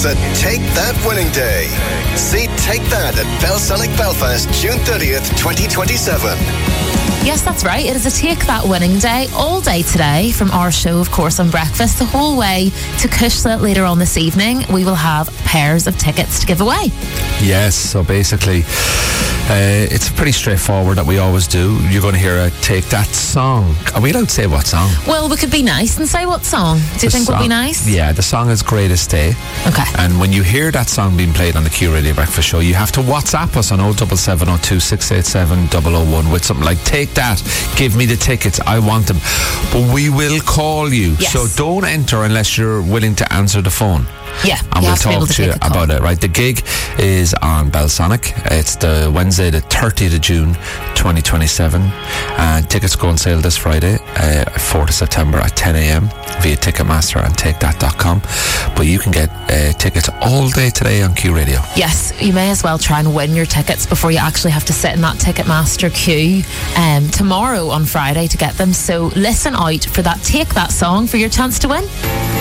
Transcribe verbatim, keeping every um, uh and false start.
It's a Take That winning day. See Take That at Belsonic Belfast, June thirtieth, twenty twenty-seven. Yes, that's right. It is a Take That winning day all day today from our show, of course, on breakfast, the whole way to Cushla later on this evening. We will have pairs of tickets to give away. Yes, so basically, uh, it's pretty straightforward that we always do. You're going to hear a Take That song. Are we allowed to say what song? Well, we could be nice and say what song. Do you The think song, would be nice? Yeah, the song is Greatest Day. Okay. And when you hear that song being played on the Q Radio Breakfast Show, you have to WhatsApp us on oh seven seven oh two six eight seven oh oh one with something like, take that, give me the tickets, I want them. But we will call you. Yes. So don't enter unless you're willing to answer the phone. Yeah, and you we'll have to be able talk to to you take a call. about it, right? The gig is on Belsonic. It's the Wednesday, the thirtieth of June, twenty twenty-seven. And tickets go on sale this Friday, uh, fourth of September at ten a.m. via Ticketmaster and take that dot com. But you can get uh, tickets all day today on Q Radio. Yes, you may as well try and win your tickets before you actually have to sit in that Ticketmaster queue um, tomorrow on Friday to get them. So listen out for that Take That song for your chance to win.